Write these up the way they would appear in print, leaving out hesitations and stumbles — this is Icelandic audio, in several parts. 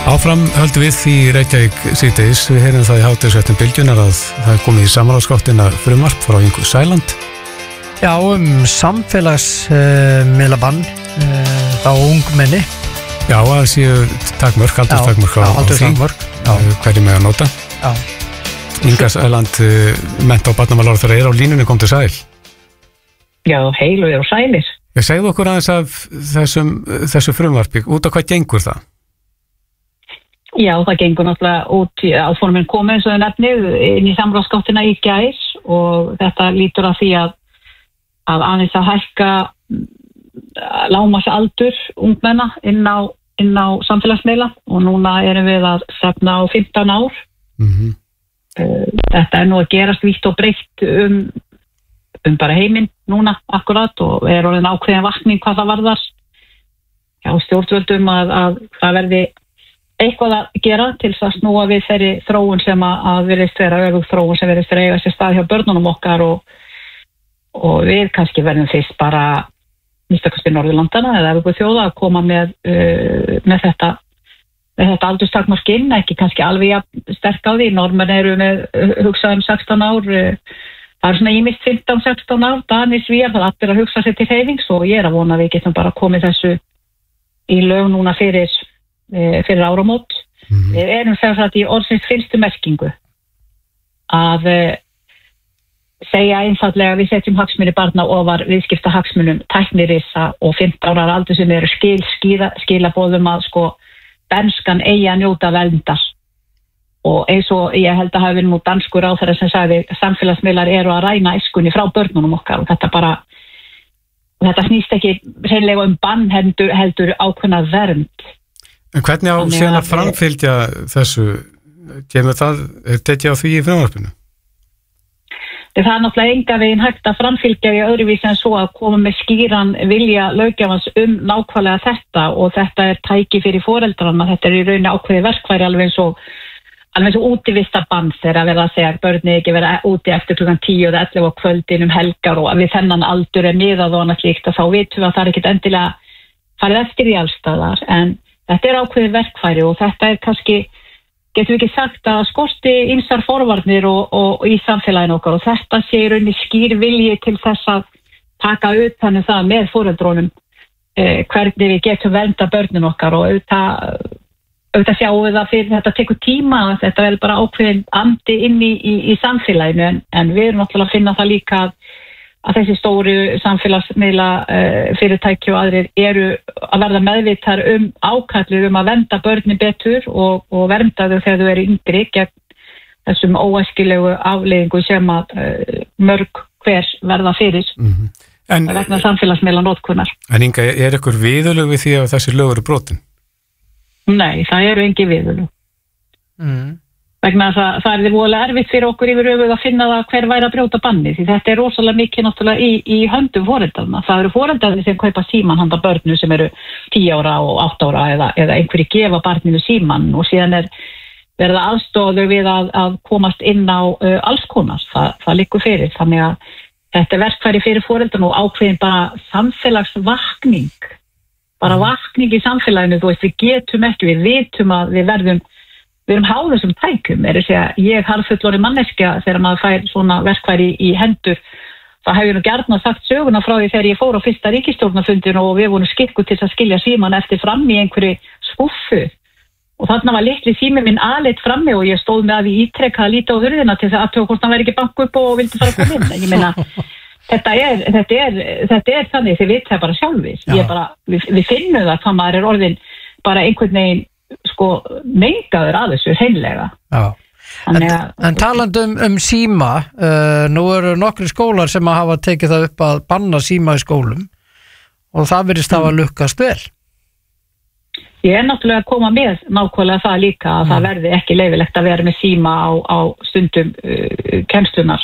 Áfram höldum við í Reykjavík síðdegis. Við heyrum það í hádegisfréttum Bylgjunnar að það er komið í samráðsgáttina frumvarp frá Ingu Sæland. Já, samfélagsmiðlabann á ungmenni. Já, það séu takmörk, aldurstakmörk á því hverju með að nota. Já. Inga Sæland, mennta- og barnamálaráðherra er á línunni, kom til sæl. Já, heilu og sælir. Ég segðu okkur aðeins af þessu frumvarpi, út á hvað gengur það? Já, það gengur náttúrulega út á formin komið eins og þau nefnið inn í samráðsgáttina í gær og þetta lítur að því að aðeins að hækka lágmarksaldur ungmenna inn á samfélagsmiðla og núna erum við að stefna á 15 ár. Þetta er nú að gerast vítt og breytt bara heiminn núna akkurat og er orðin ákveðin vakning hvað það varðar. Já, stjórnvöldum að það verði eitthvað að gera til að snúa við þeirri þróun sem að virðist vera þróun sem virðist vera eiga sér stað hjá börnunum okkar og við kannski verðum fyrst bara minnstakosti Norðurlandana eða Evrópuþjóða að koma með þetta aldurstakmark inn, ekki kannski alveg sterk á því. Norðmenn eru með hugsað 16 ár, það er svona ýmist 15-16 ár, Danir, Svíar, það er allir að hugsa sér til hreyfings og ég er að vona að við getum bara komið þessu í lög núna fyrir áramót. Við erum sagt í orðsins fyllstu merkingu að segja einfallega við setjum hagsmuni barna ofar viðskipta hagsmunum tæknirissa og 15 ára aldur sem eru skilaboðum að danskan eigi að njóta verndar og eins og ég held að hafa verið nú danskur ráðherra sem sagði samfélagsmiðlar eru að ræna æskunni frá börnunum okkar og þetta snýst ekki hreinlega bann heldur ákveðna vernd. En hvernig á síðan að framfylgja þessu, kemur það, er tekið á því í frumvarpinu? Það er náttúrulega enga veginn hægt að framfylgja í öðruvísi en svo að koma með skýran vilja löggjafans nákvæmlega þetta og þetta er tæki fyrir foreldrana, þetta er í rauninni ákveði verkfæri alveg eins og útivistabann þegar að vera að segja að börni ekki vera úti eftir klukkan 10 eða 11 á kvöldin helgar og að við þennan aldur er miðað og annað slíkt og þá vitum við að það er ekkert endilega farið eftir í allstaðar en þetta er ákveðið verkfæri og þetta er kannski, getum við ekki sagt að skorti ýmsar forvarnir og í samfélaginu okkar og þetta sé í rauninni skýr vilji til þess að taka utan það með foreldrunum hvernig við getum vernda börnin okkar og auðvitað sjáum við það fyrir þetta tekur tíma og þetta vel bara ákveðin andi inn í samfélaginu en við erum náttúrulega að finna það líka að þessi stóru samfélagsmiðla fyrirtæki og aðrir eru að verða meðvitar ákallir að vernda börnin betur og vernda þau þegar þau eru yngri gegn þessum óæskilegu afleiðingu sem að mörg hver verða fyrir vegna samfélagsmiðla notkunar. En Inga, er ykkur viðurlög við því að þessi lög eru brotin? Nei, það eru engin viðurlög. Vegna að það er voðalega erfitt fyrir okkur yfir höfuð að finna það hver væri að brjóta banni því þetta er rosalega mikið náttúrulega í höndum foreldrarna. Það eru foreldrarnir sem kaupa síman handa börnu sem eru 10 ára og 8 ára eða einhverju gefa barninu síman og síðan er verið aðstoða við að komast inn á alls konar. Það liggur fyrir. Þannig að þetta er verkfæri fyrir foreldrarna og ákveðin bara samfélagsvakning. Bara vakning í samfélaginu, þú veist, við getum ekki, við vitum að við erum háð þessum tækjum, ég harðfullorðin manneskja þegar maður fær svona verkfæri í hendur. Það hefur nú gjarnan sagt söguna frá því þegar ég fór á fyrsta ríkisstjórnarfundinu og við vorum skikkuð til að skilja síman eftir fram í einhverju skúffu. Og þarna var litli sími minn aðleitt frammi og ég stóð með að við ítrekkaði að líta á hurðina til þess að athuga hvort hann væri ekki banku upp og vildi fara að koma inn. Ég meina, þetta er þannig, þið veit það bara sjálfis. Við finnum það hvað maður er orðin bara einhvern veginn mengaður að þessu hreinlega. En talandi síma, nú eru nokkri skólar sem að hafa tekið það upp að banna síma í skólum og það virðist hafa lukkast vel. Ég er náttúrulega að koma með nákvæmlega það líka að það verði ekki leyfilegt að vera með síma á stundum kennslunar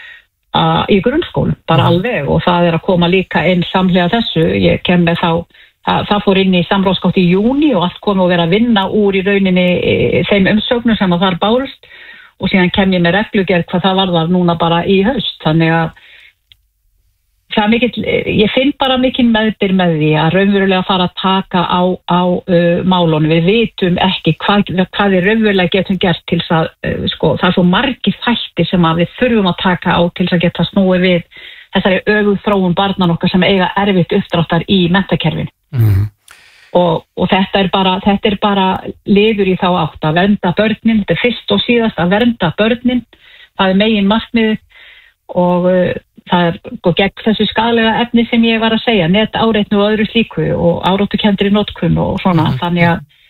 í grunnskólum, bara alveg og það er að koma líka inn samhliða þessu. Ég kem með það fór inn í samráðsgátt í júní og allt kom að vera að vinna úr í rauninni þeim umsögnum sem að þar bárust og síðan kem ég með reglugerð hvað það varðar núna bara í haust. Þannig að það mikill, ég finn bara mikinn meðbyr með því að raunverulega fara að taka á málunum. Við vitum ekki hvað við raunverulega getum gert til þess að, það svo margir þættir sem að við þurfum að taka á til þess að geta snúið við þessari öfugþróun barnan okkar sem eiga erfitt uppdráttar í menntakerfinu. Og þetta er bara liður í þá átt að vernda börnin, þetta er fyrst og síðast að vernda börnin, það er megin markmiðið og það er gegn þessu skaðlega efni sem ég var að segja, netáreitni og öðru slíku og áróttukendri notkun og svona, þannig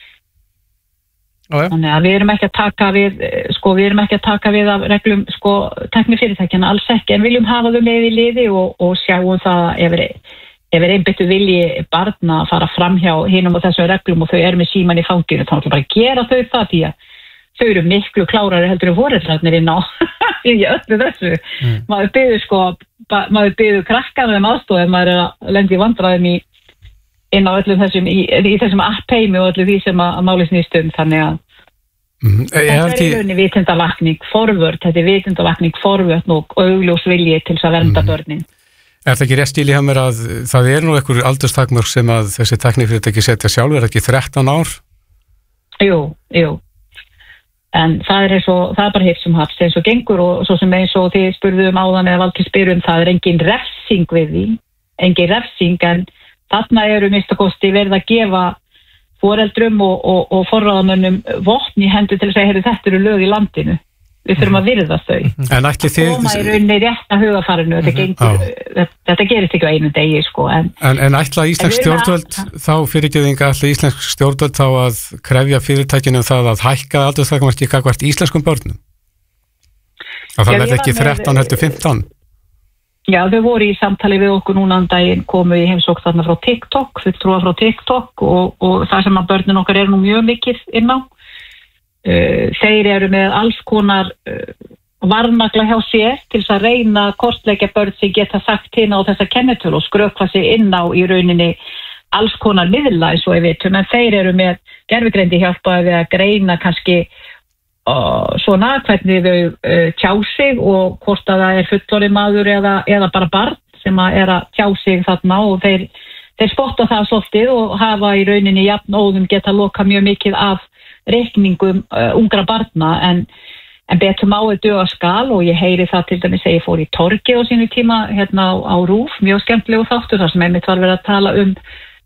að við erum ekki að taka við af reglum tæknifyrirtækjanna, alls ekki, en viljum hafa þau með í liði og sjáum það ef er einbyttu vilji barna að fara fram hjá hinum og þessum reglum og þau eru með síman í fanginu, þá bara gera þau það því að þau eru miklu klárari heldur en foreldrarnir inn á í öllu þessu. Maður biður krakkana aðstoð ef maður er að lenda í vandræðum inn á öllum þessum í þessum app-heimi og öllu því sem að máli snýst þannig að þetta er í vitundavakning forvörn og augljós vilji til þess að vernda börnin. Er það ekki rétt stíl í mér að það er nú einhver aldurstakmörk sem að þessi tæknifyrirtæki setja sjálf, er ekki 13 ár? Jú. En það er bara hitt sem haft eins og gengur og svo sem eins og þið spurðum áðan eða Valtýr spyrum, það er engin refsing við því, en þarna eru minnstakosti verið að gefa foreldrum og forráðamönnum vopn í hendur til að segja, þetta eru lög í landinu, við þurfum að virða þau. En ætli þið... Koma í rauninni rétt að hugafarinu, þetta gerist ekki á einu degi, En ætla íslensk stjórnvöld, þá fyrirgefðinga ætla íslensk stjórnvöld þá að krefja fyrirtækinu það að hækka aldurstakmarki gagnvart íslenskum börnum? Að það verði ekki 13 heldur 15? Já, þau voru í samtali við okkur núna daginn, komu í heimsókn þarna frá TikTok, fulltrúa frá TikTok og það sem að börnin okkar eru nú mjög mikið inn á. Þeir eru með alls konar varnagla hjá sér til þess að reyna að kortleggja börn sem geta sagt inn á þessa kennitölu og skrökva sig inn á í rauninni alls konar miðla eins og ég veit, en þeir eru með gervigreindi hjálpaði við að greina kannski svona hvernig þau tjá sig og hvort að það er fullorðinn maður eða bara barn sem að er að tjá sig þarna og þeir spotta það svolítið og hafa í rauninni jafnóðum geta loka mjög mikið af reikningum ungra barna en betur máið duga skal og ég heyri það til dæmis að ég fór í torgi á sínu tíma hérna á RÚV, mjög skemmtilegu þáttur þar sem einmitt var verið að tala um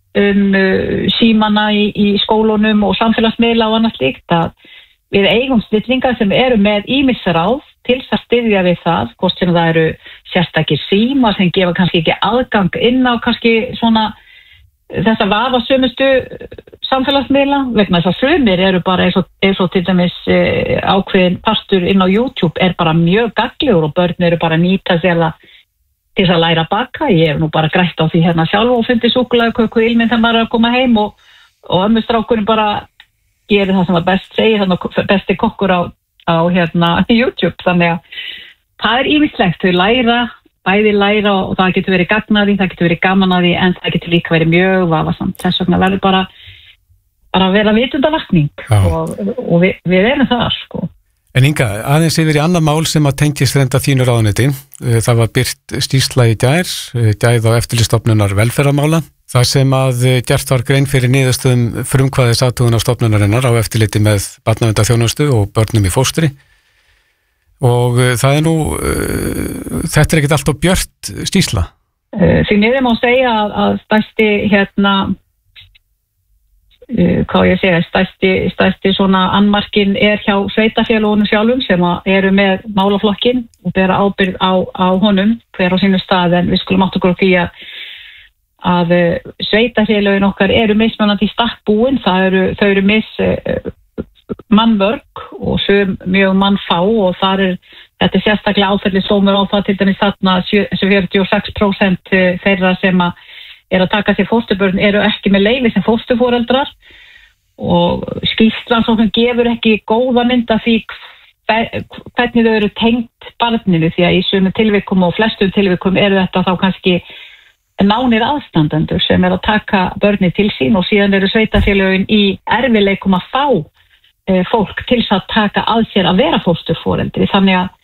símana í skólunum og samfélagsmiðla og annað slíkt að við eigum snillingar sem eru með ýmisráð til að styðja við það, hvort sem það eru sérstakir símar sem gefa kannski ekki aðgang inn á kannski svona þessa vafasumustu samfélagsmiðla vegna þess að sumir eru bara eins og til dæmis ákveðin partur inn á YouTube er bara mjög gagnlegur og börn eru bara að nýta sér það til þess að læra að baka. Ég hef nú bara grætt á því hérna sjálf og fundið súkkulaðiköku ilminn þegar maður er að koma heim og ömmustrákurinn bara gerir það sem að best segir þannig besti kokkur á hérna YouTube þannig að það er ýmislegt, þau bæði læra og það getur verið gagnaði, það getur verið gaman að því en það getur líka verið mjög vafasamt. Þess vegna verður bara að vera vitundavakning og við erum það En Inga, aðeins yfir í annað mál sem að tengist reynda þínu ráðuneyti. Það var birt skýrsla í gær á eftirlitsstofnunar velferðarmála. Það sem að gert var grein fyrir niðurstöðum frumkvæðis athugunar stofnunarinnar á eftirliti með barnaverndarþjónustu og börnum í fóstri. Og það er nú, þetta er ekkert alltaf björt skýrsla. Því miður má segja að stærsti stærsti svona annmarkin er hjá sveitarfélögunum sjálfum sem eru með málaflokkin og bera ábyrgð á honum hver á sínu stað en við skulum átta okkur á því að sveitarfélögin okkar eru mismunandi í stakk búin, þau eru mannvörg og mjög mannfá og þetta er sérstaklega áfellisdómur á það til dæmis þarna 46% þeirra sem er að taka sér fósturbörn eru ekki með leyfi sem fósturforeldrar og skýrslan sem gefur ekki góða mynd af því hvernig þau eru tengt barninu því að í sumum tilvikum og flestum tilvikum eru þetta þá kannski nánir aðstandendur sem er að taka börni til sín og síðan eru sveitarfélögin í erfiðleikum að fá fólk til að taka að sér að vera fósturforeldri þannig að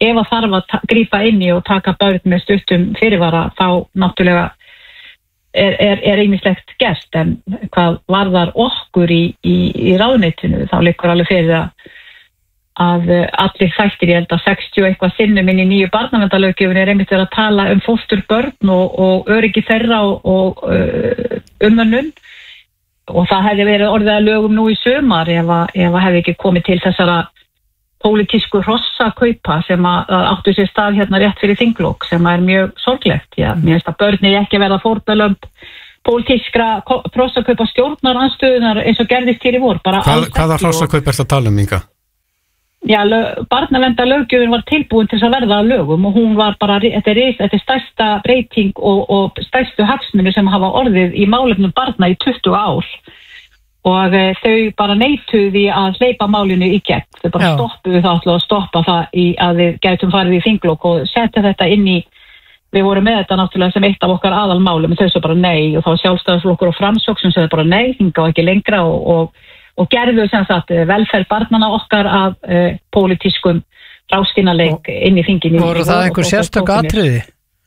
ef að þarf að grípa inn í og taka börn með stuttum fyrirvara, þá náttúrulega ýmislegt gert, en hvað varðar okkur í ráðuneytinu, þá liggur alveg fyrir að allir þættir, ég held að 60 eitthvað sinnum inn í nýju barnaverndarlöggjöfinni einmitt verið að tala fósturbörn og öryggi þeirra og umönnun, og það hefði verið orðið að lögum nú í sumar ef hefði ekki komið til þessara pólitísku hrossakaupa sem áttu sér stað hérna rétt fyrir þinglok, sem mjög sorglegt. Já, mér finnst að börn ekki verða fórnarlömb pólitískra hrossakaupa stjórnarandstöðunar eins og gerðist hér í vor. Hvaða hrossakaup er það að tala Inga? Já, barnaverndarlöggjöfin var tilbúin til þess að verða að lögum, og hún var bara, þetta er stærsta breyting og stærstu hagsmunir sem hafa orðið í málefnum barna í 20 ár. Og þau bara neituðu að hleypa málinu í gegn. Þau bara stoppuðu það að stoppa það að við gætum farið í þinglok og setja þetta inn í, við vorum með þetta náttúrulega sem eitt af okkar aðalmálum, en þau svo bara nei, og þá Sjálfstæðisflokkur og Framsókn sem segði bara nei, hingað ekki lengra og gerðu sem sagt velferð barnanna okkar af pólitískum ráskínaleik inn í þinginu. Voru það einhver sérstök atriði?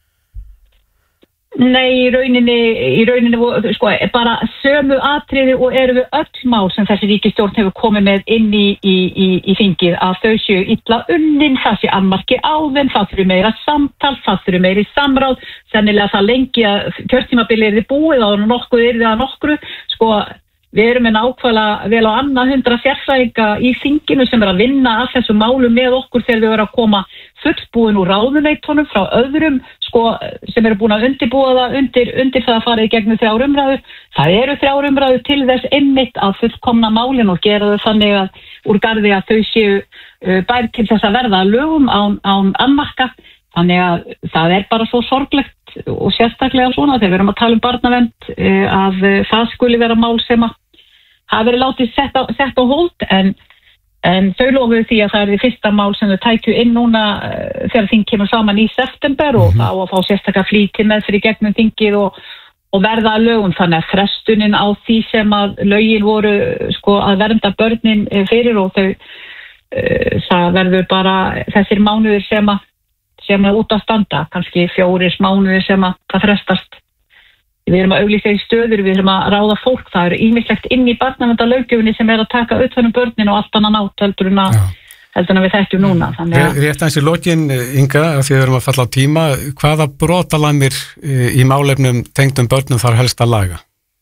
Nei, í rauninni sko, bara sömu atriði, og eru við öll mál sem þessi ríkisstjórn hefur komið með inn í þingið, að þau séu illa unnin, það sé annmarki á þeim, það þurfi meira samtal, það þurfi meiri samráð, sennilega það lengi að kjörtímabili yrði búið og nokkuð yrði að nokkru, sko. Við erum með nákvæmlega vel á annað 100 sérfræðinga í þinginu sem að vinna að þessu málu með okkur þegar við erum að koma fullbúin úr ráðuneytunum frá öðrum, sko, sem eru búin að undirbúa það undir það að fara í gegnum 3 umræður. Það eru 3 umræður til þess einmitt að fullkomna málin og gera þau þannig að úr garði að þau séu bæri til þess að verða að lögum án annmarka. Þannig að það bara svo sorglegt og sérstaklega svona þegar við erum að tala barnavernd að það skuli vera mál sem að hafa verið látið sett á hold, en þau lofuðu því að það því fyrsta mál sem þau tækju inn núna þegar þing kemur saman í september, og þá að fá sérstaklega flýti með fyrir gegnum þingið og verða að lögum. Þannig að frestunin á því sem að lögin voru, sko, að vernda börnin fyrir, og það verður bara þessir mánuðir sem út að standa, kannski 4 mánuðir sem að það frestast. Við erum að auglýsa í stöður, við erum að ráða fólk, það eru ýmislegt inn í barnaverndarlöggjöfinni sem að taka utan börnin og allt annað nátt heldur en að við þekkjum núna. Rétt aðeins í lokin, Inga, að því við erum að falla á tíma, hvaða brotalamir í málefnum tengdum börnum þarf helst að laga?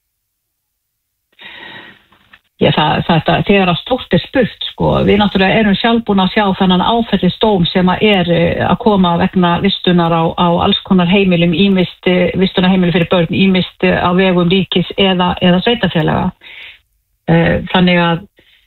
Já, þegar að stórt spurt, sko, við náttúrulega erum sjálf búin að sjá þennan áfellisdóm sem að koma vegna vistunar á alls konar heimilum, ýmist vistunarheimili fyrir börn, ýmist á vegum ríkis eða sveitarfélaga. Þannig að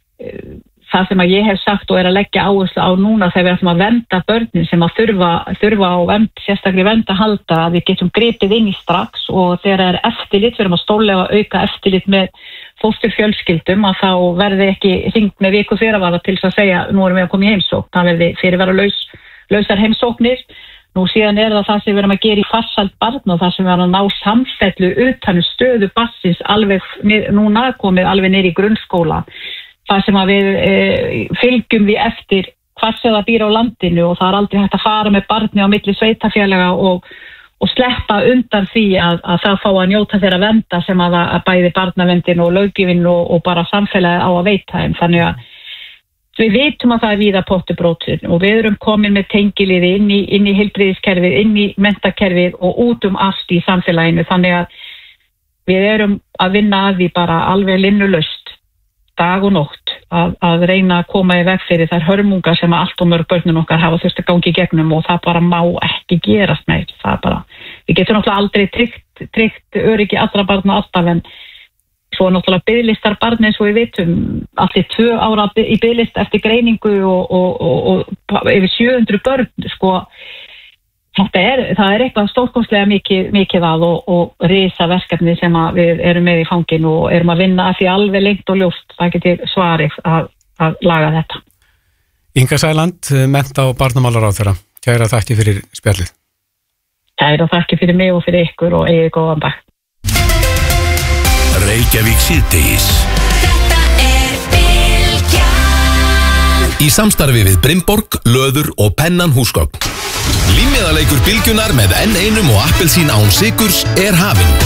það sem að ég hef sagt og að leggja áherslu á núna þegar við ætlum að vernda börnin sem að þurfa á sérstaklega vernd að halda, að við getum gripið inn í strax, og þegar eftirlit, við erum að stólega auka eftirlit með fósturfjölskyldum, að þá verði ekki hringt með viku fyrirvara til þess að segja nú erum við að koma í heimsókn, það verði fyrirvara lausar heimsóknir. Nú síðan það sem við erum að gera í farsæld barn, og það sem við erum að ná samfellu utan stöðu barnsins alveg núna komið alveg niður í grunnskóla. Það sem að við fylgjum við eftir hvers eða býr á landinu, og það aldrei hægt að fara með barni á milli sveitarfélaga og sleppa undan því að það fá að njóta þeirra vernda sem að bæði barnaverndin og löggjöfin og bara samfélagið á að veita þeim. Þannig að við vitum að það víða pottubrótin, og við erum komin með tengiliði inn í heilbrigðiskerfið, inn í menntakerfið og út allt í samfélaginu. Þannig að við erum að vinna að því bara alveg linnulaust dag og nótt að reyna að koma í veg fyrir þær hörmungar sem að allt og mörg börnun okkar hafa þurft að gangi í gegnum, og það bara má ekki gerast meir. Við getum náttúrulega aldrei tryggt öryggi allra barna alltaf, en svo náttúrulega biðlistar barni, eins og við vitum, allir 2 ára í biðlist eftir greiningu og yfir 700 börn, sko. Það eitthvað stórkostlega mikið og risa verkefni sem við erum með í fanginu og erum að vinna að því alveg lengt og ljóst, það getur svarið að laga þetta. Inga Sæland, mennta- og barnamálaráðherra, kæra þakki fyrir spjallið. Kæra þakki fyrir mig og fyrir ykkur, og eigið góðan dag. Reykjavík síðdegis. Þetta Bylgjan. í samstarfi við Brimborg, Löður og Pennan húsgögn. Límmiðaleikur Bylgjunar með N1 og appelsín án sykurs hafinn.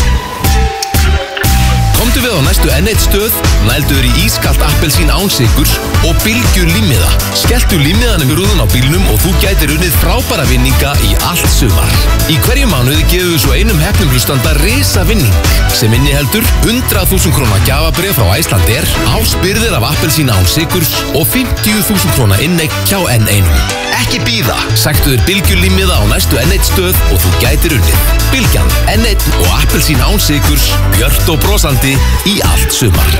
Komdu við á næstu N1 stöð, nælduður í ískalt appelsín án sykurs og Bylgju límmiða. Skelltu límmiðanum í rúðun á bílnum og þú gætir unnið frábæra vinninga í allt sumar. Í hverju mánuði gefum við svo einum heppnum hlustanda risa vinning sem inniheldur 100.000 króna gjafabréf frá Icelandair, áspyrðir af appelsín án sykurs og 50.000 króna inneign hjá N1. Ekki bíða, sæktu þér Bylgju límmiða á næstu N1 stöð og þú gætir unnið. Bylgjan, N1 og appelsín án sykurs, björt og brosandi í allt sumar.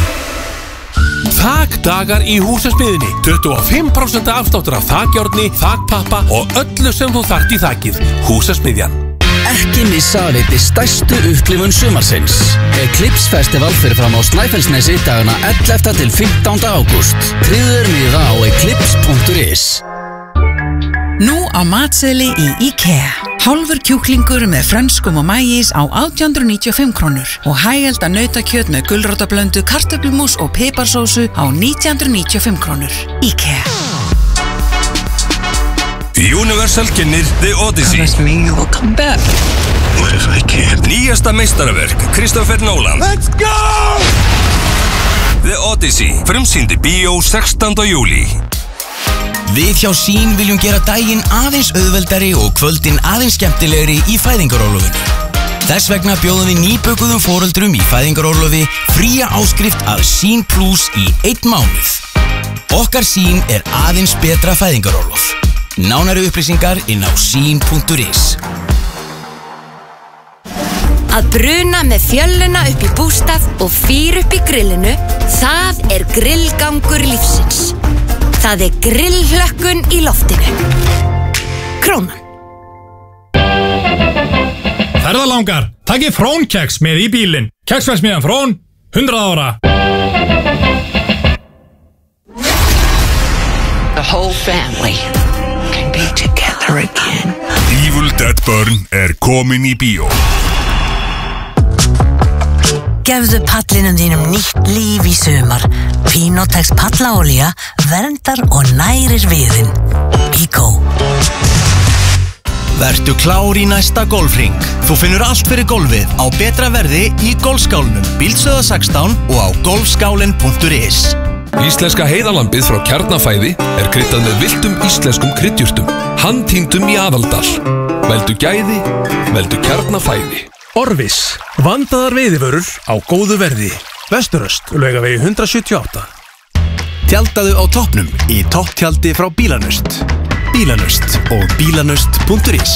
Þakdagar í Húsasmiðjunni. 25% afsláttur af þakjárni, þakpappa og öllu sem þú þarft í þakið. Húsasmiðjan. Ekki missa af einni stærstu upplifun sumarsins. Eclipse Festival fyrir fram á Snæfellsnesi dagana 11. til 15. ágúst. Tryggðu miða á eclipse.is. Nú á matseðli í IKEA. Hálfur kjúklingur með frönskum og maís á 1895 krónur og hægelda nautakjöt með gulrótarblöndu, kartöflumús og piparsósu á 1995 krónur. IKEA. Universal kynnir The Odyssey. Promise me you will come back. What if I can't? Nýjasta meistaraverk Christopher Nolan. Let's go! The Odyssey. Frumsýndi bíó 16. júlí. Við hjá Sín viljum gera daginn aðeins auðveldari og kvöldin aðeins skemmtilegri í fæðingarorlofinu. Þess vegna bjóðum við nýbökuðum foreldrum í fæðingarorlofi fría áskrift af Sín Plus í 1 mánuð. Okkar Sín aðeins betra fæðingarorlof. Nánari upplýsingar inn á sín.is. Að bruna með fjölluna upp í bústað og fyr upp í grillinu, það grillgangur lífsins. Það grillhlökkun í loftinu. Krónan. Ferðalangar, takið Frón-keks með í bílinn. Keksverksmiðjan Frón, 100 ára. The whole family can be together again. Evil Dead Burn komin í bíó. Gefðu pallinum þínum nýtt líf í sumar. Pinotex pallaolía verndar og nærir viðinn. Bíkó. Vertu klár í næsta golfring. Þú finnur allt fyrir golfið á betra verði í golfskálunum Bíldsöða 16 og á golfskálin.is. Íslenska heiðalambið frá Kjarnafæði kryddað með villtum íslenskum kryddjurtum, handtýndum í Aðaldal. Veldu gæði, veldu Kjarnafæði. Orvis, vandaðar veiðivörur á góðu verði. Vesturöst, Laugavegi 178. Tjaldaðu á toppnum í topptjaldi frá Bílanust. Bílanust og bílanust.is.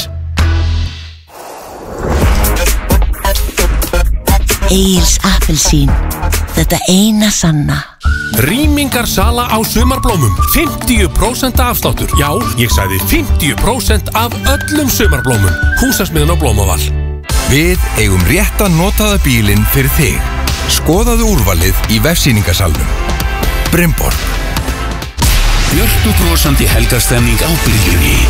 Egils appelsín, þetta eina sanna. Rýmingarsala á sumarblómum, 50% afsláttur. Já, ég sagði 50% af öllum sumarblómum. Húsasmiðjun á Blómaval. Við eigum rétta notaða bílinn fyrir þig. Skoðaðu úrvalið í vefsýningasalnum. Brimborg. Björtu brosandi helgarstemning á Bylgjunni.